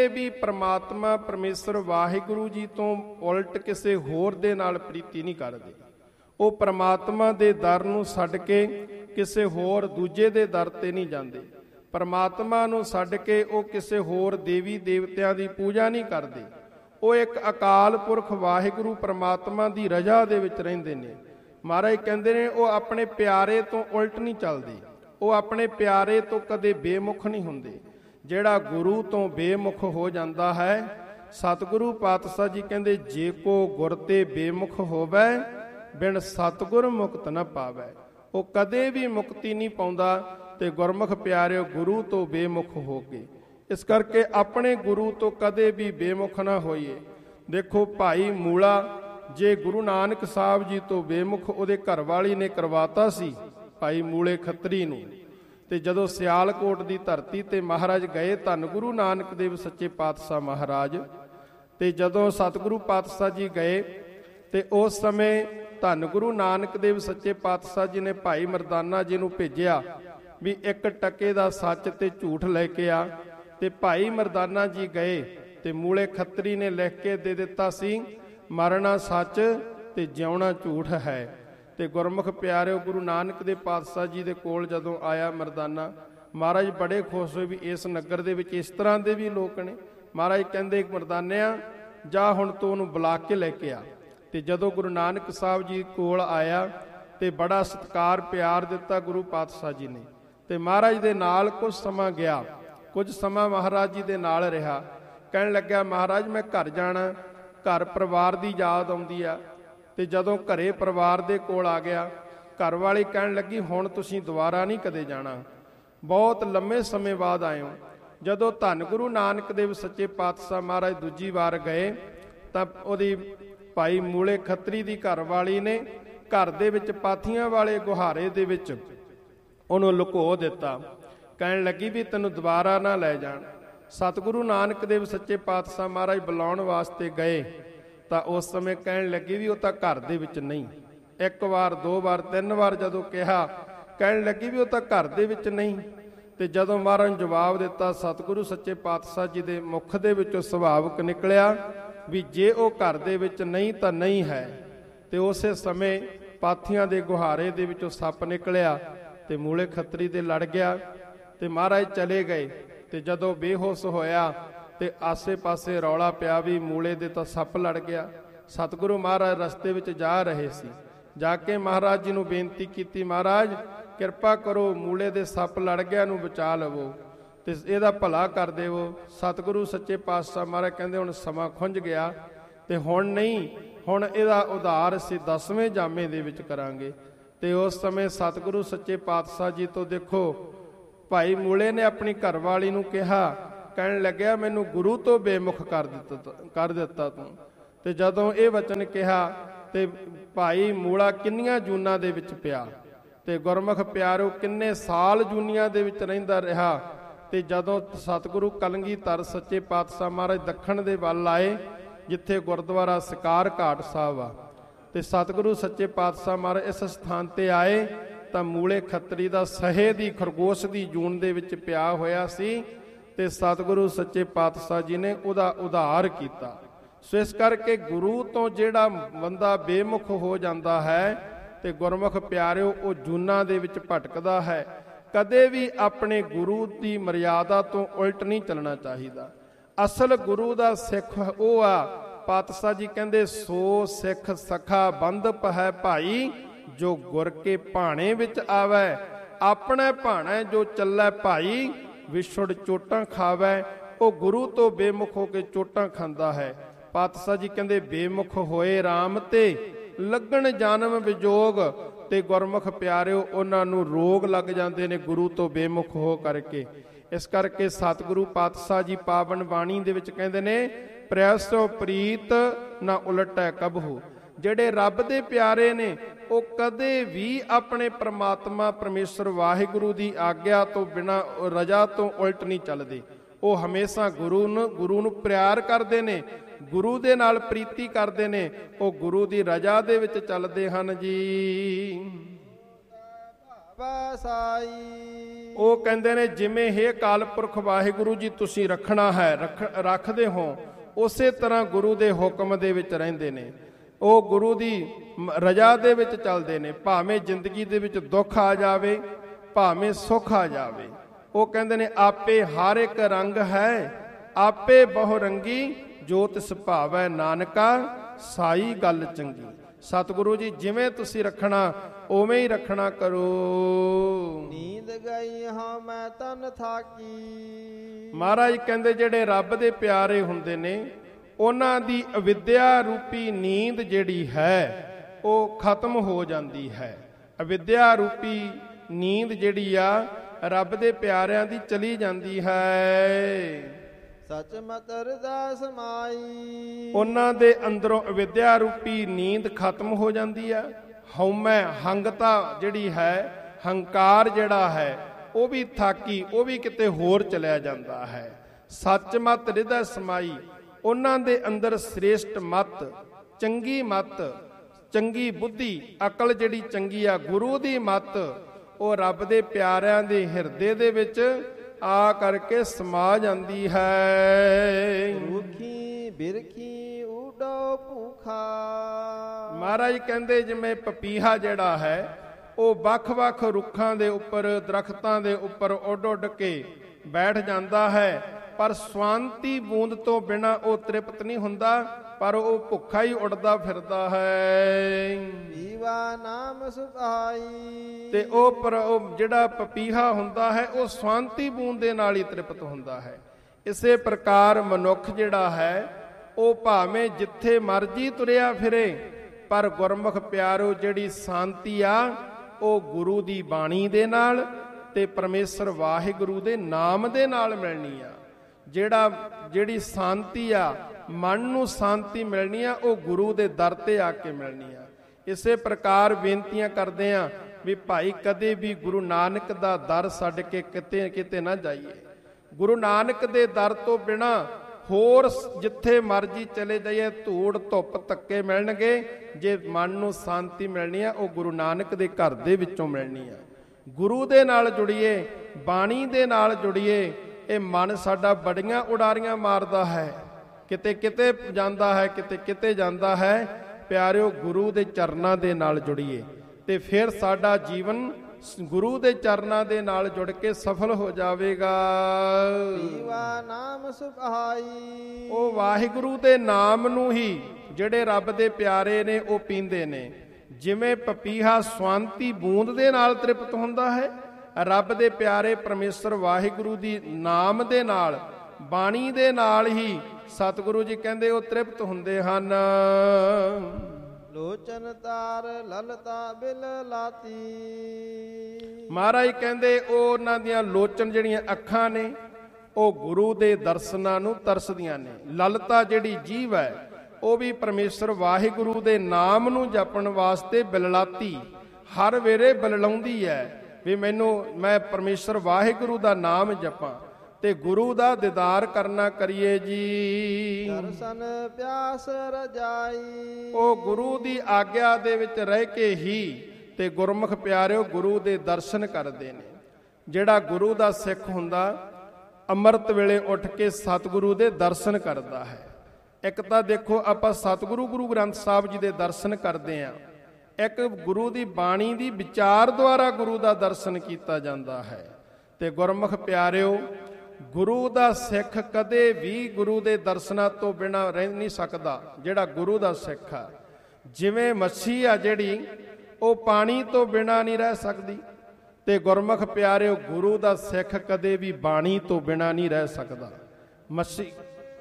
ਵੀ ਪ੍ਰਮਾਤਮਾ ਪਰਮੇਸ਼ਰ ਵਾਹਿਗੁਰੂ ਜੀ ਤੋਂ ਉਲਟ ਕਿਸੇ ਹੋਰ ਦੇ ਨਾਲ ਪ੍ਰੀਤੀ ਨਹੀਂ ਕਰਦੇ। ਉਹ ਪ੍ਰਮਾਤਮਾ ਦੇ ਦਰ ਨੂੰ ਛੱਡ ਕੇ ਕਿਸੇ ਹੋਰ ਦੂਜੇ ਦੇ ਦਰ ਤੇ ਨਹੀਂ ਜਾਂਦੇ। ਪ੍ਰਮਾਤਮਾ ਨੂੰ ਛੱਡ ਕੇ ਉਹ ਕਿਸੇ ਹੋਰ ਦੇਵੀ ਦੇਵਤਿਆਂ ਦੀ ਪੂਜਾ ਨਹੀਂ ਕਰਦੇ। ਉਹ ਇੱਕ ਅਕਾਲ ਪੁਰਖ ਵਾਹਿਗੁਰੂ ਪ੍ਰਮਾਤਮਾ ਦੀ ਰਜ਼ਾ ਦੇ ਵਿੱਚ ਰਹਿੰਦੇ ਨੇ। ਮਹਾਰਾਜ ਕਹਿੰਦੇ ਨੇ ਉਹ ਆਪਣੇ ਪਿਆਰੇ ਤੋਂ ਉਲਟ ਨਹੀਂ ਚੱਲਦੇ। ਉਹ ਆਪਣੇ ਪਿਆਰੇ ਤੋਂ ਕਦੇ ਬੇਮੁਖ ਨਹੀਂ ਹੁੰਦੇ। ਜਿਹੜਾ ਗੁਰੂ ਤੋਂ ਬੇਮੁਖ ਹੋ ਜਾਂਦਾ ਹੈ, ਸਤਿਗੁਰੂ ਪਾਤਸ਼ਾਹ ਜੀ ਕਹਿੰਦੇ ਜੇ ਕੋ ਗੁਰ ਤੇ ਬੇਮੁਖ ਹੋਵੇ ਬਿਨ ਸਤਿਗੁਰ ਮੁਕਤ ਨਾ ਪਾਵੇ। ਉਹ ਕਦੇ ਵੀ ਮੁਕਤੀ ਨਹੀਂ ਪਾਉਂਦਾ। ਤੇ ਗੁਰਮੁਖ ਪਿਆਰਿਓ ਗੁਰੂ ਤੋਂ ਬੇਮੁਖ ਹੋ ਕੇ, ਇਸ ਕਰਕੇ ਆਪਣੇ ਗੁਰੂ ਤੋਂ ਕਦੇ ਵੀ ਬੇਮੁਖ ਨਾ ਹੋਈਏ। ਦੇਖੋ ਭਾਈ ਮੂਲਾ ਜੇ ਗੁਰੂ ਨਾਨਕ ਸਾਹਿਬ ਜੀ ਤੋਂ ਬੇਮੁਖ ਉਹਦੇ ਘਰਵਾਲੀ ਨੇ ਕਰਵਾਤਾ ਸੀ ਭਾਈ ਮੂਲੇ ਖੱਤਰੀ ਨੂੰ। ਤੇ ਜਦੋਂ ਸਿਆਲਕੋਟ ਦੀ ਧਰਤੀ ਤੇ ਮਹਾਰਾਜ ਗਏ ਧੰਨ ਗੁਰੂ ਨਾਨਕ ਦੇਵ ਸੱਚੇ ਪਾਤਸ਼ਾਹ ਮਹਾਰਾਜ, ਤੇ ਜਦੋਂ ਸਤਿਗੁਰੂ ਪਾਤਸ਼ਾਹ ਜੀ ਗਏ ਤੇ ਉਸ ਸਮੇਂ ਧੰਨ ਗੁਰੂ ਨਾਨਕ ਦੇਵ ਸੱਚੇ ਪਾਤਸ਼ਾਹ ਜੀ ਨੇ ਭਾਈ ਮਰਦਾਨਾ ਜੀ ਨੂੰ ਭੇਜਿਆ ਵੀ 1 ਟਕੇ ਦਾ ਸੱਚ ਤੇ ਝੂਠ ਲੈ ਕੇ ਆ। ਤੇ ਭਾਈ ਮਰਦਾਨਾ ਜੀ ਗਏ ਤੇ ਮੂਲੇ ਖੱਤਰੀ ਨੇ ਲਿਖ ਕੇ ਦੇ ਦਿੱਤਾ ਸੀ ਮਰਨਾ ਸੱਚ ਤੇ ਜਿਉਣਾ ਝੂਠ ਹੈ। ਤੇ ਗੁਰਮੁਖ ਪਿਆਰਿਓ ਗੁਰੂ ਨਾਨਕ ਦੇ ਪਾਤਸ਼ਾਹ ਜੀ ਦੇ ਕੋਲ ਜਦੋਂ ਆਇਆ ਮਰਦਾਨਾ, ਮਹਾਰਾਜ ਬੜੇ ਖੁਸ਼ ਹੋਏ ਵੀ ਇਸ ਨਗਰ ਦੇ ਵਿੱਚ ਇਸ ਤਰ੍ਹਾਂ ਦੇ ਵੀ ਲੋਕ ਨੇ। ਮਹਾਰਾਜ ਕਹਿੰਦੇ ਮਰਦਾਨਿਆ ਜਾ ਹੁਣ ਤੂੰ ਉਹਨੂੰ ਬੁਲਾ ਕੇ ਲੈ ਕੇ ਆ। ਤੇ ਜਦੋਂ ਗੁਰੂ ਨਾਨਕ ਸਾਹਿਬ ਜੀ ਕੋਲ ਆਇਆ ਤੇ ਬੜਾ ਸਤਿਕਾਰ ਪਿਆਰ ਦਿੱਤਾ ਗੁਰੂ ਪਾਤਸ਼ਾਹ ਜੀ ਨੇ। ਤੇ ਮਹਾਰਾਜ ਦੇ ਨਾਲ ਕੁਝ ਸਮਾਂ ਗਿਆ, ਕੁਝ ਸਮਾਂ ਮਹਾਰਾਜ ਜੀ ਦੇ ਨਾਲ ਰਿਹਾ। ਕਹਿਣ ਲੱਗਿਆ ਮਹਾਰਾਜ ਮੈਂ ਘਰ ਜਾਣਾ, ਘਰ ਪਰਿਵਾਰ ਦੀ ਯਾਦ ਆਉਂਦੀ ਆ। ਤੇ ਜਦੋਂ ਘਰੇ ਪਰਿਵਾਰ ਦੇ ਕੋਲ ਆ ਗਿਆ, ਘਰ ਵਾਲੀ ਕਹਿਣ ਲੱਗੀ ਹੁਣ ਤੁਸੀਂ ਦੁਬਾਰਾ ਨਹੀਂ ਕਦੇ ਜਾਣਾ, ਬਹੁਤ ਲੰਮੇ ਸਮੇਂ ਬਾਅਦ ਆਏ ਹੋ। ਜਦੋਂ ਧੰਨ ਗੁਰੂ ਨਾਨਕ ਦੇਵ ਸੱਚੇ ਪਾਤਸ਼ਾਹ ਮਹਾਰਾਜ ਦੂਜੀ ਵਾਰ ਗਏ ਤਾਂ ਉਹਦੀ ਭਾਈ ਮੂਲੇ ਖੱਤਰੀ ਦੀ ਘਰ ਵਾਲੀ ਨੇ ਘਰ ਦੇ ਵਿੱਚ ਪਾਥੀਆਂ ਵਾਲੇ ਗੁਹਾਰੇ ਦੇ ਵਿੱਚ ਉਹਨੂੰ ਲੁਕੋ ਦਿੱਤਾ। ਕਹਿਣ ਲੱਗੀ ਵੀ ਤੈਨੂੰ ਦੁਬਾਰਾ ਨਾ ਲੈ ਜਾਣ। ਸਤਿਗੁਰੂ ਨਾਨਕ ਦੇਵ ਸੱਚੇ ਪਾਤਸ਼ਾਹ ਮਹਾਰਾਜ ਬੁਲਾਉਣ ਵਾਸਤੇ ਗਏ ਤਾਂ ਉਸ ਸਮੇਂ ਕਹਿਣ ਲੱਗੀ ਵੀ ਉਹ ਤਾਂ ਘਰ ਦੇ ਵਿੱਚ ਨਹੀਂ। 1 ਵਾਰ 2 ਵਾਰ 3 ਵਾਰ ਜਦੋਂ ਕਿਹਾ, ਕਹਿਣ ਲੱਗੀ ਵੀ ਉਹ ਤਾਂ ਘਰ ਦੇ ਵਿੱਚ ਨਹੀਂ। ਤੇ ਜਦੋਂ ਮਹਾਰਾਜ ਨੂੰ ਜਵਾਬ ਦਿੱਤਾ ਸਤਿਗੁਰੂ ਸੱਚੇ ਪਾਤਸ਼ਾਹ ਜੀ ਦੇ ਮੁਖ ਦੇ ਵਿੱਚੋਂ ਸੁਭਾਵਕ ਨਿਕਲਿਆ ਵੀ ਜੇ ਉਹ ਘਰ ਦੇ ਵਿੱਚ ਨਹੀਂ ਤਾਂ ਨਹੀਂ ਹੈ। ਤੇ ਉਸੇ ਸਮੇਂ ਪਾਥੀਆਂ ਦੇ ਗੁਹਾਰੇ ਦੇ ਵਿੱਚੋਂ ਸੱਪ ਨਿਕਲਿਆ ਤੇ ਮੂਲੇ ਖੱਤਰੀ ਦੇ ਲੜ ਗਿਆ। ਤੇ ਮਹਾਰਾਜ ਚਲੇ ਗਏ। ਤੇ ਜਦੋਂ ਬੇਹੋਸ਼ ਹੋਇਆ ਤੇ ਆਸੇ ਪਾਸੇ ਰੌਲਾ ਪਿਆ ਵੀ ਮੂਲੇ ਦੇ ਤਾਂ ਸੱਪ ਲੜ ਗਿਆ। ਸਤਿਗੁਰੂ ਮਹਾਰਾਜ ਰਸਤੇ ਵਿੱਚ ਜਾ ਰਹੇ ਸੀ। ਜਾ ਕੇ ਮਹਾਰਾਜ ਜੀ ਨੂੰ ਬੇਨਤੀ ਕੀਤੀ ਮਹਾਰਾਜ ਕਿਰਪਾ ਕਰੋ ਮੂਲੇ ਦੇ ਸੱਪ ਲੜ ਗਿਆ ਨੂੰ ਬਚਾ ਲਵੋ ਤੇ ਇਹਦਾ ਭਲਾ ਕਰ ਦੇਵੋ। ਸਤਿਗੁਰੂ ਸੱਚੇ ਪਾਤਸ਼ਾਹ ਮਹਾਰਾਜ ਕਹਿੰਦੇ ਹੁਣ ਸਮਾਂ ਖੁੰਝ ਗਿਆ ਤੇ ਹੁਣ ਨਹੀਂ, ਹੁਣ ਇਹਦਾ ਉਧਾਰ ਅਸੀਂ 10ਵੇਂ ਜਾਮੇ ਦੇ ਵਿੱਚ ਕਰਾਂਗੇ। ਤੇ ਉਸ ਸਮੇਂ ਸਤਿਗੁਰੂ ਸੱਚੇ ਪਾਤਸ਼ਾਹ ਜੀ ਤੋਂ ਦੇਖੋ ਭਾਈ ਮੂਲੇ ਨੇ ਆਪਣੀ ਘਰਵਾਲੀ ਨੂੰ ਕਿਹਾ, ਕਹਿਣ ਲੱਗਿਆ ਮੈਨੂੰ ਗੁਰੂ ਤੋਂ ਬੇਮੁਖ ਕਰ ਦਿੱਤਾ ਤੂੰ। ਤੇ ਜਦੋਂ ਇਹ ਵਚਨ ਕਿਹਾ ਤੇ ਭਾਈ ਮੂਲਾ ਕਿੰਨੀਆਂ ਜੂਨਾਂ ਦੇ ਵਿੱਚ ਪਿਆ। ਤੇ ਗੁਰਮੁਖ ਪਿਆਰੋ ਕਿੰਨੇ ਸਾਲ ਜੂਨੀਆਂ ਦੇ ਵਿੱਚ ਰਹਿੰਦਾ ਰਿਹਾ। ਤੇ ਜਦੋਂ ਸਤਿਗੁਰੂ ਕਲਗੀਧਰ ਸੱਚੇ ਪਾਤਸ਼ਾਹ ਮਹਾਰਾਜ ਦੱਖਣ ਦੇ ਵੱਲ ਆਏ ਜਿੱਥੇ ਗੁਰਦੁਆਰਾ ਸਿਕਾਰ ਘਾਟ ਸਾਹਿਬ ਆ, ਤੇ ਸਤਿਗੁਰੂ ਸੱਚੇ ਪਾਤਸ਼ਾਹ ਮਹਾਰਾਜ ਇਸ ਸਥਾਨ ਤੇ ਆਏ ਤਾਂ ਮੂਲੇ ਖੱਤਰੀ ਦਾ ਸਹੇ ਦੀ ਖਰਗੋਸ਼ ਦੀ ਜੂਨ ਦੇ ਵਿੱਚ ਪਿਆ ਹੋਇਆ ਸੀ। ਤੇ ਸਤਿਗੁਰੂ ਸੱਚੇ ਪਾਤਸ਼ਾਹ ਜੀ ਨੇ ਉਹਦਾ ਉਧਾਰ ਕੀਤਾ। ਸੋ ਇਸ ਕਰਕੇ ਗੁਰੂ ਤੋਂ ਜਿਹੜਾ ਬੰਦਾ ਬੇਮੁਖ ਹੋ ਜਾਂਦਾ ਹੈ ਤੇ ਗੁਰਮੁਖ ਪਿਆਰਿਓ ਉਹ ਜੂਨਾਂ ਦੇ ਵਿੱਚ ਭਟਕਦਾ ਹੈ। ਕਦੇ ਵੀ ਆਪਣੇ ਗੁਰੂ ਦੀ ਮਰਿਆਦਾ ਤੋਂ ਉਲਟ ਨਹੀਂ ਚੱਲਣਾ ਚਾਹੀਦਾ। ਅਸਲ ਗੁਰੂ ਦਾ ਸਿੱਖ ਉਹ ਆ, ਪਾਤਸ਼ਾਹ ਜੀ ਕਹਿੰਦੇ ਸੋ ਸਿੱਖ ਸਖਾ ਬੰਧਪ ਹੈ ਭਾਈ ਜੋ ਗੁਰ ਕੇ ਭਾਣੇ ਵਿੱਚ ਆਵੈ। ਆਪਣੇ ਭਾਣੇ ਜੋ ਚੱਲੈ ਭਾਈ ਵਿਛੜ ਚੋਟਾਂ ਖਾਵੈ। ਉਹ ਗੁਰੂ ਤੋਂ ਬੇਮੁਖ ਹੋ ਕੇ ਚੋਟਾਂ ਖਾਂਦਾ ਹੈ। ਪਾਤਸ਼ਾਹ ਜੀ ਕਹਿੰਦੇ ਬੇਮੁਖ ਹੋਏ ਰਾਮ ਤੇ ਲੱਗਣ ਜਨਮ ਵਿਜੋਗ। ਤੇ ਗੁਰਮੁਖ ਪਿਆਰਿਓ ਉਹਨਾਂ ਨੂੰ ਰੋਗ ਲੱਗ ਜਾਂਦੇ ਨੇ ਗੁਰੂ ਤੋਂ ਬੇਮੁਖ ਹੋ ਕਰਕੇ। ਇਸ ਕਰਕੇ ਸਤਿਗੁਰੂ ਪਾਤਸ਼ਾਹ ਜੀ ਪਾਵਨ ਬਾਣੀ ਦੇ ਵਿੱਚ ਕਹਿੰਦੇ ਨੇ ਪ੍ਰੈਸੋ ਪ੍ਰੀਤ ਨਾ ਉਲਟੈ ਕਬਹੂ। ਜਿਹੜੇ ਰੱਬ ਦੇ ਪਿਆਰੇ ਨੇ ਉਹ ਕਦੇ ਵੀ ਆਪਣੇ ਪ੍ਰਮਾਤਮਾ ਪਰਮੇਸ਼ਰ ਵਾਹਿਗੁਰੂ ਦੀ ਆਗਿਆ ਤੋਂ ਬਿਨਾਂ ਰਜ਼ਾ ਤੋਂ ਉਲਟ ਨਹੀਂ ਚੱਲਦੇ। ਉਹ ਹਮੇਸ਼ਾ ਗੁਰੂ ਨੂੰ ਪਿਆਰ ਕਰਦੇ ਨੇ, ਗੁਰੂ ਦੇ ਨਾਲ ਪ੍ਰੀਤੀ ਕਰਦੇ ਨੇ, ਉਹ ਗੁਰੂ ਦੀ ਰਜ਼ਾ ਦੇ ਵਿੱਚ ਚੱਲਦੇ ਹਨ ਜੀ। ਜਪੈ ਸਾਈ। ਉਹ ਕਹਿੰਦੇ ਨੇ ਜਿਵੇਂ ਹੇ ਅਕਾਲ ਪੁਰਖ ਵਾਹਿਗੁਰੂ ਜੀ ਤੁਸੀਂ ਰੱਖਣਾ ਹੈ ਰੱਖਦੇ ਹੋ, ਉਸੇ ਤਰ੍ਹਾਂ ਗੁਰੂ ਦੇ ਹੁਕਮ ਦੇ ਵਿੱਚ ਰਹਿੰਦੇ ਨੇ। ਉਹ ਗੁਰੂ ਦੀ ਰਜ਼ਾ ਦੇ ਵਿੱਚ ਚੱਲਦੇ ਨੇ, ਭਾਵੇਂ ਜ਼ਿੰਦਗੀ ਦੇ ਵਿੱਚ ਦੁੱਖ ਆ ਜਾਵੇ, ਭਾਵੇਂ ਸੁੱਖ ਆ ਜਾਵੇ। ਉਹ ਕਹਿੰਦੇ ਨੇ ਆਪੇ ਹਰ ਇੱਕ ਰੰਗ ਹੈ, ਆਪੇ ਬਹੁ ਰੰਗੀ ਜੋ ਤਿਸ ਭਾਵੈ ਨਾਨਕਾ ਸਾਈ ਗੱਲ ਚੰਗੀ। ਸਤਿਗੁਰੂ ਜੀ ਜਿਵੇਂ ਤੁਸੀਂ ਰੱਖਣਾ ਉਵੇਂ ਹੀ ਰੱਖਣਾ ਕਰੋ। ਨੀਂਦ ਗਈ ਹਾਂ ਮੈਂ ਤਨ ਥਾਕੀ। ਮਹਾਰਾਜ ਕਹਿੰਦੇ ਜਿਹੜੇ ਰੱਬ ਦੇ ਪਿਆਰੇ ਹੁੰਦੇ ਨੇ ਉਹਨਾਂ ਦੀ ਅਵਿਦਿਆ ਰੂਪੀ ਨੀਂਦ ਜਿਹੜੀ ਹੈ ਉਹ ਖਤਮ ਹੋ ਜਾਂਦੀ ਹੈ। ਅਵਿਦਿਆ ਰੂਪੀ ਨੀਂਦ ਜਿਹੜੀ ਆ ਰੱਬ ਦੇ ਪਿਆਰਿਆਂ ਦੀ ਚਲੀ ਜਾਂਦੀ ਹੈ। ਸਚ ਮਤ ਹਿਰਦੈ ਸਮਾਈ। ਉਹਨਾਂ ਦੇ ਅੰਦਰੋਂ ਅਵਿਦਿਆ ਰੂਪੀ ਨੀਂਦ ਖਤਮ ਹੋ ਜਾਂਦੀ ਆ। ਹਉਮੈ ਹੰਗਤਾ ਜਿਹੜੀ ਹੈ, ਹੰਕਾਰ ਜਿਹੜਾ ਹੈ ਉਹ ਵੀ ਥਾਕੀ, ਉਹ ਵੀ ਕਿਤੇ ਹੋਰ ਚਲਿਆ ਜਾਂਦਾ ਹੈ। ਸੱਚ ਮਤ ਹਿਰਦੈ ਸਮਾਈ, ਉਹਨਾਂ ਦੇ ਅੰਦਰ ਸ੍ਰੇਸ਼ਟ ਮਤ, ਚੰਗੀ ਮਤ, ਚੰਗੀ ਬੁੱਧੀ, ਅਕਲ ਜਿਹੜੀ ਚੰਗੀ ਆ, ਗੁਰੂ ਦੀ ਮਤ, ਉਹ ਰੱਬ ਦੇ ਪਿਆਰਿਆਂ ਦੇ ਹਿਰਦੇ ਦੇ ਵਿੱਚ ਆ ਕਰਕੇ ਸਮਾ ਜਾਂਦੀ ਹੈ। ਰੁਖੀ ਬਿਰਖੀ ਉਡੋ ਭੂਖਾ। ਮਹਾਰਾਜ ਕਹਿੰਦੇ ਜਿਵੇਂ ਪਪੀਹਾ ਜਿਹੜਾ ਹੈ ਉਹ ਵੱਖ-ਵੱਖ ਰੁੱਖਾਂ ਦੇ ਉੱਪਰ, ਦਰਖਤਾਂ ਦੇ ਉੱਪਰ ਉੱਡ ਉੱਡ ਕੇ ਬੈਠ ਜਾਂਦਾ ਹੈ, ਪਰ ਸਵਾਂਤੀ ਬੂੰਦ ਤੋਂ ਬਿਨਾਂ ਉਹ ਤ੍ਰਿਪਤ ਨਹੀਂ ਹੁੰਦਾ, ਪਰ ਉਹ ਭੁੱਖਾ ਹੀ ਉੱਡਦਾ ਫਿਰਦਾ ਹੈ। ਪੀਵਾ ਨਾਮ ਸੁਖਾਈ। ਤੇ ਉਹ ਜਿਹੜਾ ਪਪੀਹਾ ਹੁੰਦਾ ਹੈ ਉਹ ਸਵਾਂਤੀ ਬੂੰਦ ਦੇ ਨਾਲ ਹੀ ਤ੍ਰਿਪਤ ਹੁੰਦਾ ਹੈ। ਇਸੇ ਪ੍ਰਕਾਰ ਮਨੁੱਖ ਜਿਹੜਾ ਹੈ ਉਹ ਭਾਵੇਂ ਜਿੱਥੇ ਮਰਜੀ ਤੁਰਿਆ ਫਿਰੇ, ਪਰ ਗੁਰਮੁਖ ਪਿਆਰੋ ਜਿਹੜੀ ਸ਼ਾਂਤੀ ਆ ਉਹ ਗੁਰੂ ਦੀ ਬਾਣੀ ਦੇ ਨਾਲ ਤੇ ਪਰਮੇਸ਼ਰ ਵਾਹਿਗੁਰੂ ਦੇ ਨਾਮ ਦੇ ਨਾਲ ਮਿਲਣੀ ਆ। ਜਿਹੜੀ ਸ਼ਾਂਤੀ ਆ, ਮਨ ਨੂੰ ਸ਼ਾਂਤੀ ਮਿਲਣੀ ਆ, ਉਹ ਗੁਰੂ ਦੇ ਦਰ ਤੇ ਆ ਕੇ ਮਿਲਣੀ ਆ। ਇਸੇ ਪ੍ਰਕਾਰ ਬੇਨਤੀਆਂ ਕਰਦੇ ਆ ਵੀ ਭਾਈ ਕਦੇ ਵੀ ਗੁਰੂ ਨਾਨਕ ਦਾ ਦਰ ਛੱਡ ਕੇ ਕਿਤੇ ਨਾ ਜਾਈਏ। ਗੁਰੂ ਨਾਨਕ ਦੇ ਦਰ ਤੋਂ ਬਿਨਾ ਹੋਰ ਜਿੱਥੇ ਮਰਜੀ ਚਲੇ ਜਾਈਏ ਧੂੜ ਧੁੱਪ ਧੱਕੇ ਮਿਲਣਗੇ, ਜੇ ਮਨ ਨੂੰ ਸ਼ਾਂਤੀ ਮਿਲਣੀ ਆ ਉਹ ਗੁਰੂ ਨਾਨਕ ਦੇ ਘਰ ਦੇ ਵਿੱਚੋਂ ਮਿਲਣੀ ਆ। ਗੁਰੂ ਦੇ ਨਾਲ ਜੁੜੀਏ, ਬਾਣੀ ਦੇ ਨਾਲ ਜੁੜੀਏ। ਇਹ ਮਨ ਸਾਡਾ ਬੜੀਆਂ ਉਡਾਰੀਆਂ ਮਾਰਦਾ ਹੈ, ਕਿਤੇ ਕਿਤੇ ਜਾਂਦਾ ਹੈ, ਕਿਤੇ ਕਿਤੇ ਜਾਂਦਾ ਹੈ। ਪਿਆਰਿਓ ਗੁਰੂ ਦੇ ਚਰਨਾਂ ਦੇ ਨਾਲ ਜੁੜੀਏ ਤੇ ਫਿਰ ਸਾਡਾ ਜੀਵਨ ਗੁਰੂ ਦੇ ਚਰਨਾਂ ਦੇ ਨਾਲ ਜੁੜ ਕੇ ਸਫਲ ਹੋ ਜਾਵੇਗਾ। ਪੀਵਾ ਨਾਮ ਸੁਖਾਈ। ਉਹ ਵਾਹਿਗੁਰੂ ਦੇ ਨਾਮ ਨੂੰ ਹੀ ਜਿਹੜੇ ਰੱਬ ਦੇ ਪਿਆਰੇ ਨੇ ਉਹ ਪੀਂਦੇ ਨੇ। ਜਿਵੇਂ ਪਪੀਹਾ ਸਵਾਂਤੀ ਬੂੰਦ ਦੇ ਨਾਲ ਤ੍ਰਿਪਤ ਹੁੰਦਾ ਹੈ, ਰੱਬ ਦੇ ਪਿਆਰੇ ਪਰਮੇਸ਼ਰ ਵਾਹਿਗੁਰੂ ਦੀ ਨਾਮ ਦੇ ਨਾਲ, ਬਾਣੀ ਦੇ ਨਾਲ ਹੀ ਸਤਿਗੁਰੂ ਜੀ ਕਹਿੰਦੇ ਉਹ ਤ੍ਰਿਪਤ ਹੁੰਦੇ ਹਨ। ਲੋਚਨ ਤਾਰ ਲਲਤਾ ਬਿਲ ਲਾਤੀ। ਮਹਾਰਾਜ ਕਹਿੰਦੇ ਉਹ ਉਹਨਾਂ ਦੀਆਂ ਲੋਚਨ ਜਿਹੜੀਆਂ ਅੱਖਾਂ ਨੇ ਉਹ ਗੁਰੂ ਦੇ ਦਰਸ਼ਨਾਂ ਨੂੰ ਤਰਸਦੀਆਂ ਨੇ। ਲਲਤਾ ਜਿਹੜੀ ਜੀਵ ਹੈ ਉਹ ਵੀ ਪਰਮੇਸ਼ਰ ਵਾਹਿਗੁਰੂ ਦੇ ਨਾਮ ਨੂੰ ਜਪਣ ਵਾਸਤੇ ਬਿਲਲਾਤੀ, ਹਰ ਵੇਲੇ ਬਿਲਲਾਉਂਦੀ ਹੈ ਵੀ ਮੈਂ ਪਰਮੇਸ਼ਰ ਵਾਹਿਗੁਰੂ ਦਾ ਨਾਮ ਜਪਾਂ ਤੇ ਗੁਰੂ ਦਾ ਦੀਦਾਰ ਕਰਨਾ ਕਰੀਏ ਜੀ। ਦਰਸ਼ਨ ਪਿਆਸ ਰਜਾਈ। ਉਹ ਗੁਰੂ ਦੀ ਆਗਿਆ ਦੇ ਵਿੱਚ ਰਹਿ ਕੇ ਹੀ ਤੇ ਗੁਰਮੁਖ ਪਿਆਰਿਓ ਗੁਰੂ ਦੇ ਦਰਸ਼ਨ ਕਰਦੇ ਨੇ। ਜਿਹੜਾ ਗੁਰੂ ਦਾ ਸਿੱਖ ਹੁੰਦਾ ਅੰਮ੍ਰਿਤ ਵੇਲੇ ਉੱਠ ਕੇ ਸਤਿਗੁਰੂ ਦੇ ਦਰਸ਼ਨ ਕਰਦਾ ਹੈ। ਇੱਕ ਤਾਂ ਦੇਖੋ ਆਪਾਂ ਸਤਿਗੁਰੂ ਗੁਰੂ ਗ੍ਰੰਥ ਸਾਹਿਬ ਜੀ ਦੇ ਦਰਸ਼ਨ ਕਰਦੇ ਆਂ, ਇੱਕ ਗੁਰੂ ਦੀ ਬਾਣੀ ਦੀ ਵਿਚਾਰ ਦੁਆਰਾ ਗੁਰੂ ਦਾ ਦਰਸ਼ਨ ਕੀਤਾ ਜਾਂਦਾ ਹੈ। ਤੇ ਗੁਰਮੁਖ ਪਿਆਰਿਓ ਗੁਰੂ ਦਾ ਸਿੱਖ ਕਦੇ ਵੀ ਗੁਰੂ ਦੇ ਦਰਸ਼ਨਾਂ ਤੋਂ ਬਿਨਾਂ ਰਹਿ ਨਹੀਂ ਸਕਦਾ। ਜਿਹੜਾ ਗੁਰੂ ਦਾ ਸਿੱਖ ਆ, ਜਿਵੇਂ ਮੱਛੀ ਆ ਜਿਹੜੀ ਉਹ ਪਾਣੀ ਤੋਂ ਬਿਨਾਂ ਨਹੀਂ ਰਹਿ ਸਕਦੀ, ਤੇ ਗੁਰਮੁਖ ਪਿਆਰਿਓ ਗੁਰੂ ਦਾ ਸਿੱਖ ਕਦੇ ਵੀ ਬਾਣੀ ਤੋਂ ਬਿਨਾਂ ਨਹੀਂ ਰਹਿ ਸਕਦਾ। ਮੱਛੀ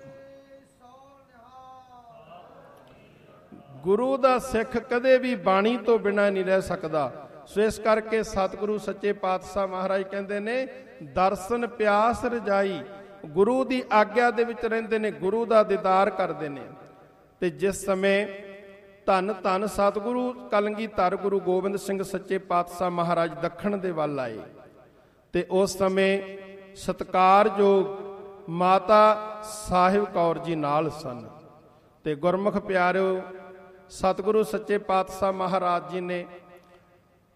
ਗੁਰੂ ਦਾ ਸਿੱਖ ਕਦੇ ਵੀ ਬਾਣੀ ਤੋਂ ਬਿਨਾਂ ਨਹੀਂ ਰਹਿ ਸਕਦਾ। ਸੋ ਇਸ ਕਰਕੇ ਸਤਿਗੁਰੂ ਸੱਚੇ ਪਾਤਸ਼ਾਹ ਮਹਾਰਾਜ ਕਹਿੰਦੇ ਨੇ ਦਰਸ਼ਨ ਪਿਆਸ ਰਜਾਈ। ਗੁਰੂ ਦੀ ਆਗਿਆ ਦੇ ਵਿੱਚ ਰਹਿੰਦੇ ਨੇ, ਗੁਰੂ ਦਾ ਦੀਦਾਰ ਕਰਦੇ ਨੇ। ਤੇ ਜਿਸ ਸਮੇਂ ਧੰਨ ਧੰਨ ਸਤਿਗੁਰੂ ਕਲਗੀਧਰ ਗੁਰੂ ਗੋਬਿੰਦ ਸਿੰਘ ਸੱਚੇ ਪਾਤਸ਼ਾਹ ਮਹਾਰਾਜ ਦੱਖਣ ਦੇ ਵੱਲ ਆਏ ਤੇ ਉਸ ਸਮੇਂ ਸਤਿਕਾਰਯੋਗ ਮਾਤਾ ਸਾਹਿਬ ਕੌਰ ਜੀ ਨਾਲ ਸਨ। ਤੇ ਗੁਰਮੁਖ ਪਿਆਰਿਓ ਸਤਿਗੁਰੂ ਸੱਚੇ ਪਾਤਸ਼ਾਹ ਮਹਾਰਾਜ ਜੀ ਨੇ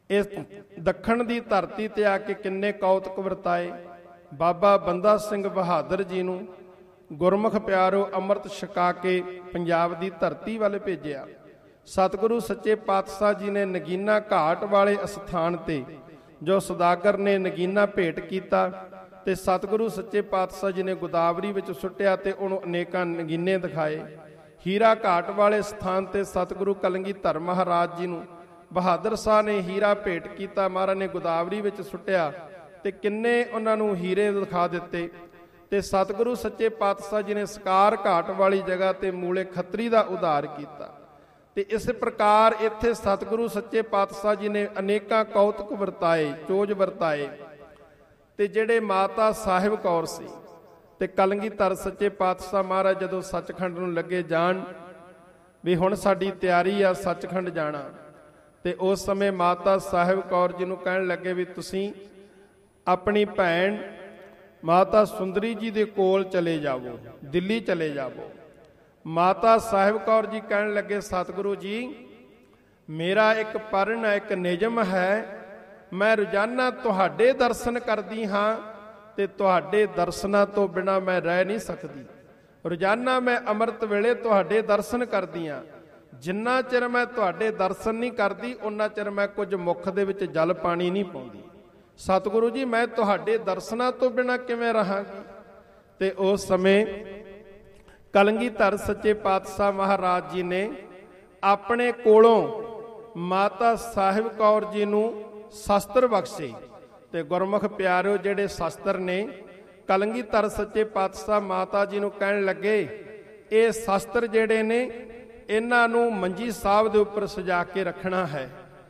ਇਸ ਦੱਖਣ ਦੀ ਧਰਤੀ ਤੇ ਆ ਕੇ ਕਿੰਨੇ ਕੌਤਕ ਵਰਤਾਏ। ਬਾਬਾ ਬੰਦਾ ਸਿੰਘ ਬਹਾਦਰ ਜੀ ਨੂੰ ਗੁਰਮੁਖ ਪਿਆਰੋ ਅੰਮ੍ਰਿਤ ਛਕਾ ਕੇ ਪੰਜਾਬ ਦੀ ਧਰਤੀ ਵੱਲ ਭੇਜਿਆ। ਸਤਿਗੁਰੂ ਸੱਚੇ ਪਾਤਸ਼ਾਹ ਜੀ ਨੇ ਨਗੀਨਾ ਘਾਟ ਵਾਲੇ ਅਸਥਾਨ ਤੇ ਜੋ ਸੁਦਾਗਰ ਨੇ ਨਗੀਨਾ ਭੇਟ ਕੀਤਾ ਤੇ ਸਤਿਗੁਰੂ ਸੱਚੇ ਪਾਤਸ਼ਾਹ ਜੀ ਨੇ ਗੋਦਾਵਰੀ ਵਿੱਚ ਸੁੱਟਿਆ ਤੇ ਉਹਨੂੰ ਅਨੇਕਾਂ ਨਗੀਨੇ ਦਿਖਾਏ। ਹੀਰਾ ਘਾਟ ਵਾਲੇ ਸਥਾਨ ਤੇ ਸਤਿਗੁਰੂ ਕਲਗੀਧਰ ਮਹਾਰਾਜ ਜੀ ਨੂੰ ਬਹਾਦਰ ਸ਼ਾਹ ਨੇ ਹੀਰਾ ਭੇਟ ਕੀਤਾ, ਮਹਾਰਾਜ ਨੇ ਗੋਦਾਵਰੀ ਵਿੱਚ ਸੁੱਟਿਆ ਤੇ ਕਿੰਨੇ ਉਹਨਾਂ ਨੂੰ ਹੀਰੇ ਦਿਖਾ ਦਿੱਤੇ। ਤੇ ਸਤਿਗੁਰੂ ਸੱਚੇ ਪਾਤਸ਼ਾਹ ਜੀ ਨੇ ਸਕਾਰ ਘਾਟ ਵਾਲੀ ਜਗ੍ਹਾ ਤੇ ਮੂਲੇ ਖੱਤਰੀ ਦਾ ਉਧਾਰ ਕੀਤਾ। ਤੇ ਇਸ ਪ੍ਰਕਾਰ ਇੱਥੇ ਸਤਿਗੁਰੂ ਸੱਚੇ ਪਾਤਸ਼ਾਹ ਜੀ ਨੇ ਅਨੇਕਾਂ ਕੌਤਕ ਵਰਤਾਏ, ਚੋਜ ਵਰਤਾਏ। ਤੇ ਜਿਹੜੇ ਮਾਤਾ ਸਾਹਿਬ ਕੌਰ ਸੀ ਤੇ ਕਲਗੀਧਰ ਸੱਚੇ ਪਾਤਸ਼ਾਹ ਮਹਾਰਾਜ ਜਦੋਂ ਸੱਚਖੰਡ ਨੂੰ ਲੱਗੇ ਜਾਣ ਵੀ ਹੁਣ ਸਾਡੀ ਤਿਆਰੀ ਆ ਸੱਚਖੰਡ ਜਾਣਾ, ਤੇ ਉਸ ਸਮੇਂ ਮਾਤਾ ਸਾਹਿਬ ਕੌਰ ਜੀ ਨੂੰ ਕਹਿਣ ਲੱਗੇ ਵੀ ਤੁਸੀਂ ਆਪਣੀ ਭੈਣ ਮਾਤਾ ਸੁੰਦਰੀ ਜੀ ਦੇ ਕੋਲ ਚਲੇ ਜਾਵੋ, ਦਿੱਲੀ ਚਲੇ ਜਾਵੋ। ਮਾਤਾ ਸਾਹਿਬ ਕੌਰ ਜੀ ਕਹਿਣ ਲੱਗੇ ਸਤਿਗੁਰੂ ਜੀ ਮੇਰਾ ਇੱਕ ਪਰਨ ਇੱਕ ਨਿਯਮ ਹੈ, ਮੈਂ ਰੋਜ਼ਾਨਾ ਤੁਹਾਡੇ ਦਰਸ਼ਨ ਕਰਦੀ ਹਾਂ ਤੇ ਤੁਹਾਡੇ ਦਰਸ਼ਨਾਂ ਤੋਂ ਬਿਨਾਂ ਮੈਂ ਰਹਿ ਨਹੀਂ ਸਕਦੀ। ਰੋਜ਼ਾਨਾ ਮੈਂ ਅੰਮ੍ਰਿਤ ਵੇਲੇ ਤੁਹਾਡੇ ਦਰਸ਼ਨ ਕਰਦੀ ਹਾਂ, ਜਿੰਨਾ ਚਿਰ ਮੈਂ ਤੁਹਾਡੇ ਦਰਸ਼ਨ ਨਹੀਂ ਕਰਦੀ ਉਹਨਾਂ ਚਿਰ ਮੈਂ ਕੁਝ ਮੁੱਖ ਦੇ ਵਿੱਚ ਜਲ ਪਾਣੀ ਨਹੀਂ ਪਾਉਂਦੀ। ਸਤਿਗੁਰੂ ਜੀ ਮੈਂ ਤੁਹਾਡੇ ਦਰਸ਼ਨਾਂ ਤੋਂ ਬਿਨਾਂ ਕਿਵੇਂ ਰਹਾਂਗੀ। ਤੇ ਉਸ ਸਮੇਂ ਕਲਗੀਧਰ ਸੱਚੇ ਪਾਤਸ਼ਾਹ ਮਹਾਰਾਜ ਜੀ ਨੇ ਆਪਣੇ ਕੋਲੋਂ ਮਾਤਾ ਸਾਹਿਬ ਕੌਰ ਜੀ ਨੂੰ ਸ਼ਸਤਰ ਬਖਸ਼ੇ। ਤੇ ਗੁਰਮੁਖ ਪਿਆਰਿਓ ਜਿਹੜੇ ਸ਼ਸਤਰ ਨੇ ਕਲਗੀਧਰ ਸੱਚੇ ਪਾਤਸ਼ਾਹ ਮਾਤਾ ਜੀ ਨੂੰ ਕਹਿਣ ਲੱਗੇ ਇਹ ਸ਼ਸਤਰ ਜਿਹੜੇ ਨੇ ਇਹਨਾਂ ਨੂੰ ਮੰਜੀ ਸਾਹਿਬ ਦੇ ਉੱਪਰ ਸਜਾ ਕੇ ਰੱਖਣਾ ਹੈ।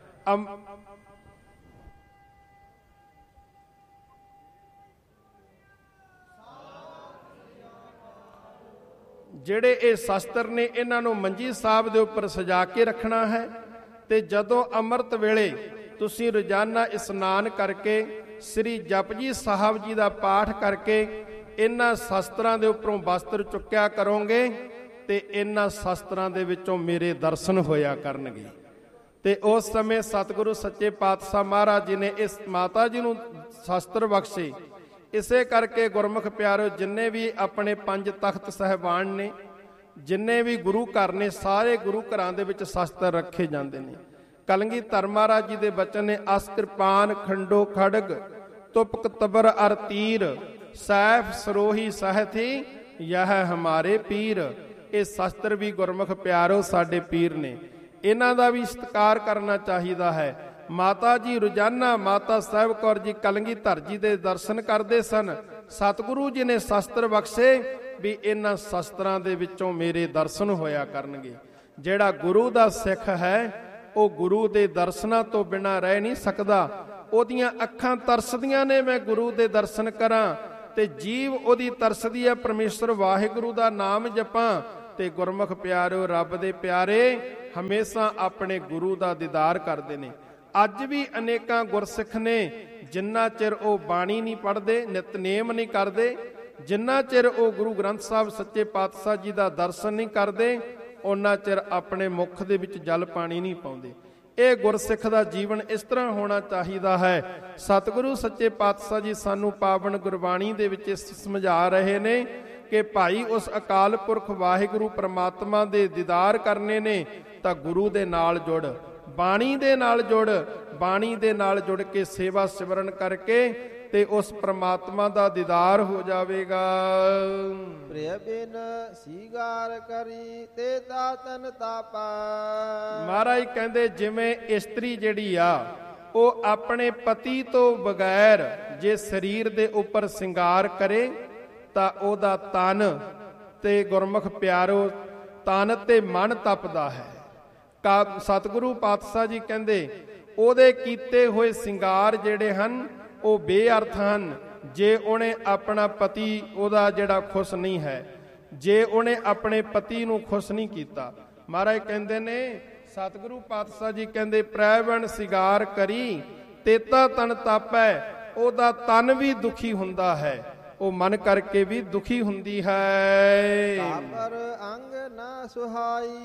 ਜਿਹੜੇ ਇਹ ਸ਼ਸਤਰ ਨੇ ਇਹਨਾਂ ਨੂੰ ਮੰਜੀ ਸਾਹਿਬ ਦੇ ਉੱਪਰ ਸਜਾ ਕੇ ਰੱਖਣਾ ਹੈ। ਤੇ ਜਦੋਂ ਅੰਮ੍ਰਿਤ ਵੇਲੇ ਤੁਸੀਂ ਰੋਜ਼ਾਨਾ ਇਸ਼ਨਾਨ ਕਰਕੇ ਸ੍ਰੀ ਜਪਜੀ ਸਾਹਿਬ ਜੀ ਦਾ ਪਾਠ ਕਰਕੇ ਇਹਨਾਂ ਸ਼ਸਤਰਾਂ ਦੇ ਉੱਪਰੋਂ ਵਸਤਰ ਚੁੱਕਿਆ ਕਰੋਗੇ ਤੇ ਇਹਨਾਂ ਸ਼ਸਤਰਾਂ ਦੇ ਵਿੱਚੋਂ ਮੇਰੇ ਦਰਸ਼ਨ ਹੋਇਆ ਕਰਨਗੇ। ਤੇ ਉਸ ਸਮੇਂ ਸਤਿਗੁਰੂ ਸੱਚੇ ਪਾਤਸ਼ਾਹ ਮਹਾਰਾਜ ਜੀ ਨੇ ਇਸ ਮਾਤਾ ਜੀ ਨੂੰ ਸ਼ਸਤਰ ਬਖਸ਼ੇ। ਇਸੇ ਕਰਕੇ ਗੁਰਮੁਖ ਪਿਆਰਿਓ ਜਿੰਨੇ ਵੀ ਆਪਣੇ 5 ਤਖਤ ਸਾਹਿਬਾਨ ਨੇ, ਜਿੰਨੇ ਵੀ ਗੁਰੂ ਘਰ ਨੇ, ਸਾਰੇ ਗੁਰੂ ਘਰਾਂ ਦੇ ਵਿੱਚ ਸ਼ਸਤਰ ਰੱਖੇ ਜਾਂਦੇ ਨੇ। ਕਲਗੀਧਰ ਮਹਾਰਾਜ ਜੀ ਦੇ ਬਚਨ ਨੇ ਅਸ ਕਿਰਪਾਨ ਖੰਡੋ ਖੜਗ ਤੁਪਕ ਤਬਰ ਅਰ ਤੀਰ ਸੈਫ ਸਰੋਹੀ ਸਹਿਥੀ ਯਹ ਹਮਾਰੇ ਪੀਰ। ਇਹ ਸ਼ਸਤਰ ਵੀ ਗੁਰਮੁਖ ਪਿਆਰੋ ਸਾਡੇ ਪੀਰ ਨੇ, ਇਹਨਾਂ ਦਾ ਵੀ ਸਤਿਕਾਰ ਕਰਨਾ ਚਾਹੀਦਾ ਹੈ। ਮਾਤਾ ਜੀ ਰੋਜ਼ਾਨਾ ਮਾਤਾ ਸਾਹਿਬ ਕੌਰ ਜੀ ਕਲਗੀਧਰ ਜੀ ਦੇ ਦਰਸ਼ਨ ਕਰਦੇ ਸਨ। ਸਤਿਗੁਰੂ ਜੀ ਨੇ ਸ਼ਸਤਰ ਬਖਸ਼ੇ ਵੀ ਇਹਨਾਂ ਸ਼ਸਤਰਾਂ ਦੇ ਵਿੱਚੋਂ ਮੇਰੇ ਦਰਸ਼ਨ ਹੋਇਆ ਕਰਨਗੇ। ਜਿਹੜਾ ਗੁਰੂ ਦਾ ਸਿੱਖ ਹੈ ਉਹ ਗੁਰੂ ਦੇ ਦਰਸ਼ਨਾਂ ਤੋਂ ਬਿਨਾਂ ਰਹਿ ਨਹੀਂ ਸਕਦਾ। ਉਹਦੀਆਂ ਅੱਖਾਂ ਤਰਸਦੀਆਂ ਨੇ ਮੈਂ ਗੁਰੂ ਦੇ ਦਰਸ਼ਨ ਕਰਾਂ, ਤੇ ਜੀਵ ਉਹਦੀ ਤਰਸਦੀ ਹੈ ਪਰਮੇਸ਼ਰ ਵਾਹਿਗੁਰੂ ਦਾ ਨਾਮ ਜਪਾਂ। ਤੇ ਗੁਰਮੁਖ ਪਿਆਰਿਓ ਰੱਬ ਦੇ ਪਿਆਰੇ ਹਮੇਸ਼ਾ ਆਪਣੇ ਗੁਰੂ ਦਾ ਦੀਦਾਰ ਕਰਦੇ ਨੇ। ਅੱਜ ਵੀ ਅਨੇਕਾਂ ਗੁਰਸਿੱਖ ਨੇ ਜਿੰਨਾ ਚਿਰ ਉਹ ਬਾਣੀ ਨਹੀਂ ਪੜ੍ਹਦੇ, ਨਿਤਨੇਮ ਨਹੀਂ ਕਰਦੇ, ਜਿੰਨਾ ਚਿਰ ਉਹ ਗੁਰੂ ਗ੍ਰੰਥ ਸਾਹਿਬ ਸੱਚੇ ਪਾਤਸ਼ਾਹ ਜੀ ਦਾ ਦਰਸ਼ਨ ਨਹੀਂ ਕਰਦੇ, ਉਹਨਾਂ ਚਿਰ ਆਪਣੇ ਮੁਖ ਦੇ ਵਿੱਚ ਜਲ ਪਾਣੀ ਨਹੀਂ ਪਾਉਂਦੇ। ਇਹ ਗੁਰਸਿੱਖ ਦਾ ਜੀਵਨ ਇਸ ਤਰ੍ਹਾਂ ਹੋਣਾ ਚਾਹੀਦਾ ਹੈ। ਸਤਿਗੁਰੂ ਸੱਚੇ ਪਾਤਸ਼ਾਹ ਜੀ ਸਾਨੂੰ ਪਾਵਨ ਗੁਰਬਾਣੀ ਦੇ ਵਿੱਚ ਸਮਝਾ ਰਹੇ ਨੇ ਕਿ ਭਾਈ ਉਸ ਅਕਾਲ ਪੁਰਖ ਵਾਹਿਗੁਰੂ ਪ੍ਰਮਾਤਮਾ ਦੇ ਦੀਦਾਰ ਕਰਨੇ ਨੇ ਤਾਂ ਗੁਰੂ ਦੇ ਨਾਲ ਜੁੜ, ਬਾਣੀ ਦੇ ਨਾਲ ਜੁੜ, ਬਾਣੀ ਦੇ ਨਾਲ ਜੁੜ ਕੇ ਸੇਵਾ ਸਿਮਰਨ ਕਰਕੇ ਤੇ ਉਸ ਪ੍ਰਮਾਤਮਾ ਦਾ ਦੀਦਾਰ ਹੋ ਜਾਵੇਗਾ। ਪ੍ਰਿਯ ਬਿਨ ਸੀਗਾਰ ਕਰੀ ਤੇ ਤਾਤਨ ਤਾਪਾ। ਮਹਾਰਾਜ ਕਹਿੰਦੇ ਜਿਵੇਂ ਇਸਤਰੀ ਜਿਹੜੀ ਆ ਉਹ ਆਪਣੇ ਪਤੀ ਤੋਂ ਬਗੈਰ ਜੇ ਸਰੀਰ ਦੇ ਉੱਪਰ ਸਿੰਗਾਰ ਕਰੇ ਤਾਂ ਉਹਦਾ ਤਨ ਤੇ ਗੁਰਮੁਖ ਪਿਆਰੋ ਤਨ ਤੇ ਮਨ ਤਪਦਾ ਹੈ। ਸਤਿਗੁਰੂ ਪਾਤਸ਼ਾਹ ਜੀ ਕਹਿੰਦੇ ਉਹਦੇ ਕੀਤੇ ਹੋਏ ਸਿੰਗਾਰ ਜਿਹੜੇ ਹਨ ਉਹ ਬੇਅਰਥ ਹਨ ਜੇ ਉਹਨੇ ਆਪਣਾ ਪਤੀ ਉਹਦਾ ਜਿਹੜਾ ਖੁਸ਼ ਨਹੀਂ ਹੈ, ਜੇ ਉਹਨੇ ਆਪਣੇ ਪਤੀ ਨੂੰ ਖੁਸ਼ ਨਹੀਂ ਕੀਤਾ। ਮਹਾਰਾਜ ਕਹਿੰਦੇ ਨੇ ਸਤਿਗੁਰੂ ਪਾਤਸ਼ਾਹ ਜੀ ਕਹਿੰਦੇ ਪ੍ਰੈਵਣ ਸਿਗਾਰ ਕਰੀ ਤੇਤਾ ਤਨ ਤਾਪੈ। ਉਹਦਾ ਤਨ ਵੀ ਦੁਖੀ ਹੁੰਦਾ ਹੈ, ਉਹ ਮਨ ਕਰਕੇ ਵੀ ਦੁਖੀ ਹੁੰਦੀ ਹੈ। ਤਾਪਰ ਅੰਗ ਨਾ ਸੁਹਾਈ।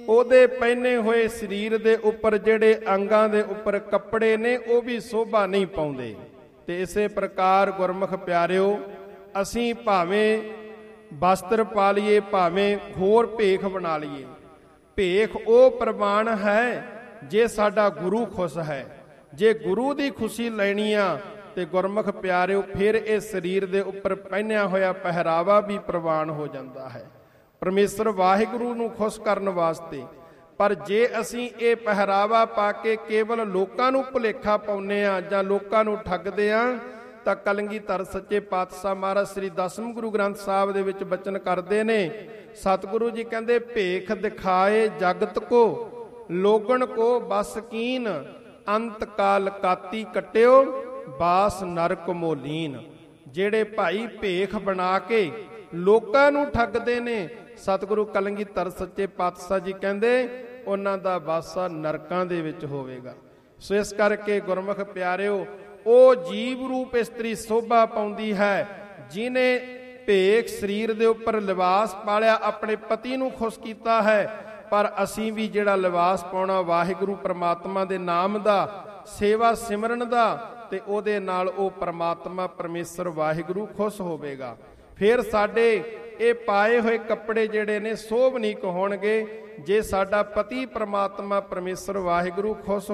ਉਹਦੇ ਪਹਿਨੇ ਹੋਏ ਸਰੀਰ ਦੇ ਉੱਪਰ ਜਿਹੜੇ ਅੰਗਾਂ ਦੇ ਉੱਪਰ ਕੱਪੜੇ ਨੇ ਉਹ ਵੀ ਸੋਭਾ ਨਹੀਂ ਪਾਉਂਦੇ। ਤੇ ਇਸੇ ਪ੍ਰਕਾਰ ਗੁਰਮੁਖ ਪਿਆਰਿਓ, ਅਸੀਂ ਭਾਵੇਂ ਵਸਤਰ ਪਾ ਲਈਏ, ਭਾਵੇਂ ਹੋਰ ਭੇਖ ਬਣਾ ਲਈਏ, ਭੇਖ ਉਹ ਪ੍ਰਮਾਣ ਹੈ ਜੇ ਸਾਡਾ ਗੁਰੂ ਖੁਸ਼ ਹੈ। ਜੇ ਗੁਰੂ ਦੀ ਖੁਸ਼ੀ ਲੈਣੀ ਆ ਤੇ ਗੁਰਮੁਖ ਪਿਆਰਿਓ, ਫਿਰ ਇਹ ਸਰੀਰ ਦੇ ਉੱਪਰ ਪਹਿਨਿਆ ਹੋਇਆ ਪਹਿਰਾਵਾ ਵੀ ਪ੍ਰਵਾਨ ਹੋ ਜਾਂਦਾ ਹੈ ਪਰਮੇਸ਼ਰ ਵਾਹਿਗੁਰੂ ਨੂੰ ਖੁਸ਼ ਕਰਨ ਵਾਸਤੇ। ਪਰ ਜੇ ਅਸੀਂ ਇਹ ਪਹਿਰਾਵਾ ਪਾ ਕੇ ਕੇਵਲ ਲੋਕਾਂ ਨੂੰ ਭੁਲੇਖਾ ਪਾਉਂਦੇ ਆ ਜਾਂ ਲੋਕਾਂ ਨੂੰ ਠੱਗਦੇ ਆ, ਤਾਂ ਕਲਗੀਧਰ ਸੱਚੇ ਪਾਤਸ਼ਾਹ ਮਹਾਰਾਜ ਸ੍ਰੀ 10ਵੇਂ ਗੁਰੂ ਗ੍ਰੰਥ ਸਾਹਿਬ ਦੇ ਵਿੱਚ ਬਚਨ ਕਰਦੇ ਨੇ। ਸਤਿਗੁਰੂ ਜੀ ਕਹਿੰਦੇ, ਭੇਖ ਦਿਖਾਏ ਜਗਤ ਕੋ ਲੋਗਣ ਕੋ ਬਸ ਕੀਨ, ਅੰਤ ਕਾਲ ਕਾਤੀ ਕਟਿਓ ਬਾਸ ਨਰਕ ਮੋਲੀਨ। ਜਿਹੜੇ ਭਾਈ ਭੇਖ ਬਣਾ ਕੇ ਲੋਕਾਂ ਨੂੰ ਠੱਗਦੇ ਨੇ, ਸਤਿਗੁਰੂ ਕਲਗੀਧਰ ਸੱਚੇ ਪਾਤਸ਼ਾਹ ਜੀ ਕਹਿੰਦੇ ਉਹਨਾਂ ਦਾ ਵਾਸਾ ਨਰਕਾਂ ਦੇ ਵਿੱਚ ਹੋਵੇਗਾ। ਸੋ ਇਸ ਕਰਕੇ ਗੁਰਮੁਖ ਪਿਆਰਿਓ, ਉਹ ਜੀਵ ਰੂਪ ਇਸਤਰੀ ਸੋਭਾ ਪਾਉਂਦੀ ਹੈ ਜਿਨੇ ਭੇਖ ਸਰੀਰ ਦੇ ਉੱਪਰ ਲਿਬਾਸ ਪਾਲਿਆ, ਆਪਣੇ ਪਤੀ ਨੂੰ ਖੁਸ਼ ਕੀਤਾ ਹੈ। ਪਰ ਅਸੀਂ ਵੀ ਜਿਹੜਾ ਲਿਬਾਸ ਪਾਉਣਾ ਵਾਹਿਗੁਰੂ ਪ੍ਰਮਾਤਮਾ ਦੇ ਨਾਮ ਦਾ, ਸੇਵਾ ਸਿਮਰਨ ਦਾ, ਤੇ ਉਹਦੇ ਨਾਲ ਉਹ ਪ੍ਰਮਾਤਮਾ ਪਰਮੇਸ਼ਰ ਵਾਹਿਗੁਰੂ ਖੁਸ਼ ਹੋਵੇਗਾ। ਫਿਰ ਸਾਡੇ ਇਹ ਪਾਏ ਹੋਏ ਕੱਪੜੇ ਜਿਹੜੇ ਨੇ ਸੋਭਨੀਕ ਹੋਣਗੇ ਜੇ ਸਾਡਾ ਪਤੀ ਪ੍ਰਮਾਤਮਾ ਪਰਮੇਸ਼ਰ ਵਾਹਿਗੁਰੂ ਖੁਸ਼